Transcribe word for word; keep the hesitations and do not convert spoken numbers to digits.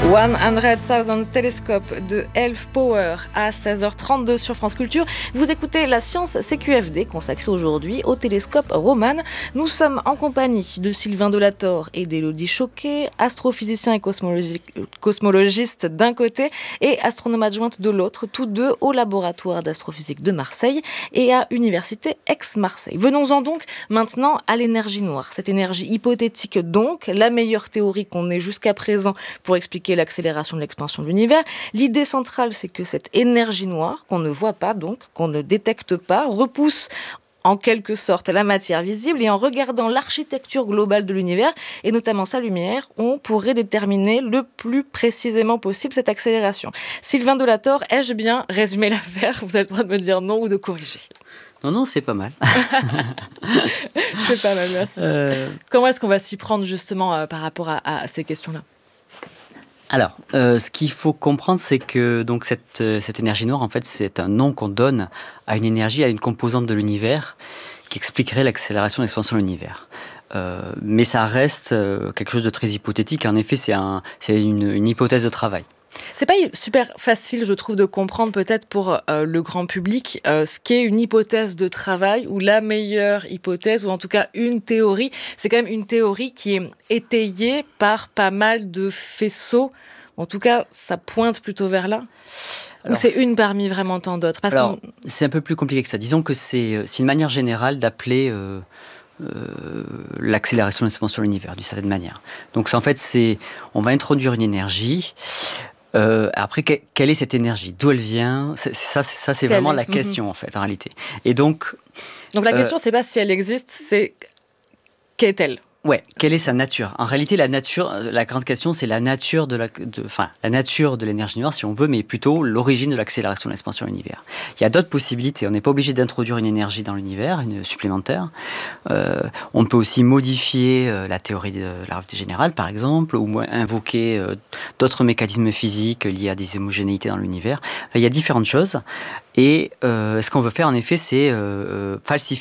cent mille Telescope de Elf Power à seize heures trente-deux sur France Culture. Vous écoutez la Science C Q F D consacrée aujourd'hui au télescope Roman. Nous sommes en compagnie de Sylvain Delator et d'Élodie Choquet, astrophysicien et cosmologi- cosmologiste d'un côté et astronome adjointe de l'autre, tous deux au laboratoire d'astrophysique de Marseille et à Université Aix-Marseille. Venons-en donc maintenant à l'énergie noire. Cette énergie hypothétique donc, la meilleure théorie qu'on ait jusqu'à présent pour expliquer l'accélération de l'expansion de l'univers. L'idée centrale, c'est que cette énergie noire, qu'on ne voit pas donc, qu'on ne détecte pas, repousse en quelque sorte la matière visible, et en regardant l'architecture globale de l'univers, et notamment sa lumière, on pourrait déterminer le plus précisément possible cette accélération. Sylvain Delator, ai-je bien résumé l'affaire ? Vous avez le droit de me dire non ou de corriger. Non, non, c'est pas mal. C'est pas mal, merci. Euh... Comment est-ce qu'on va s'y prendre justement euh, par rapport à, à ces questions-là ? Alors, euh, ce qu'il faut comprendre, c'est que donc cette, euh, cette énergie noire, en fait, c'est un nom qu'on donne à une énergie, à une composante de l'univers qui expliquerait l'accélération de l'expansion de l'univers. Euh, mais ça reste euh, quelque chose de très hypothétique. En effet, c'est, un, c'est une, une hypothèse de travail. C'est pas super facile, je trouve, de comprendre peut-être pour euh, le grand public euh, ce qu'est une hypothèse de travail ou la meilleure hypothèse, ou en tout cas une théorie. C'est quand même une théorie qui est étayée par pas mal de faisceaux. En tout cas, ça pointe plutôt vers là. Alors, ou c'est, c'est une parmi vraiment tant d'autres. Parce alors, qu'on... c'est un peu plus compliqué que ça. Disons que c'est, c'est une manière générale d'appeler... Euh Euh, l'accélération de l'expansion de l'univers, d'une certaine manière. Donc, c'est, en fait, c'est, on va introduire une énergie. Euh, après, que, quelle est cette énergie ? D'où elle vient ? c'est, ça, c'est, ça, c'est vraiment la question, mmh. en fait, en réalité. Et donc, donc la euh, question, c'est pas si elle existe, c'est qu'est-elle ? Ouais, quelle est sa nature ? En réalité, la nature, la grande question, c'est la nature de la, de, enfin, la nature de l'énergie noire, si on veut, mais plutôt l'origine de l'accélération de l'expansion de l'univers. Il y a d'autres possibilités. On n'est pas obligé d'introduire une énergie dans l'univers, une supplémentaire. Euh, on peut aussi modifier euh, la théorie de la relativité générale, par exemple, ou invoquer euh, d'autres mécanismes physiques liés à des homogénéités dans l'univers. Enfin, il y a différentes choses. Et euh, ce qu'on veut faire, en effet, c'est euh, falsifier